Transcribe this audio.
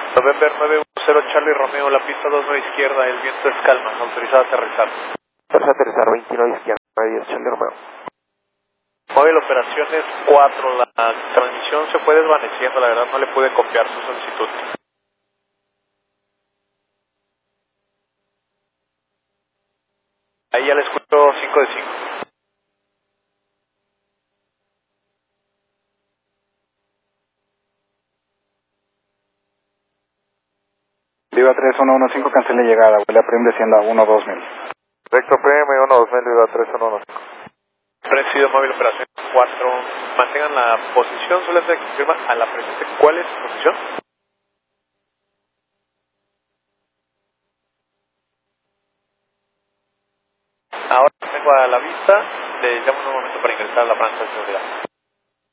November 910 Charlie Romeo, la pista 29 izquierda, el viento es calma, autorizado a aterrizar. Autorizado a aterrizar, 29 izquierda, 910 Charlie Romeo. Móvil operaciones 4, la transmisión se fue desvaneciendo, la verdad no le pude copiar su solicitud. Ahí ya le escucho 5 de 5. Viva 3115, cancele llegada, vuela PRIM descienda 12000. Recto PM 12000, Viva 3115. Presidio móvil operaciones 4, mantengan la posición, solo se confirma a la presente. ¿Cuál es su posición? Ahora tengo a la vista, le llamo en un momento para ingresar a la franja de seguridad.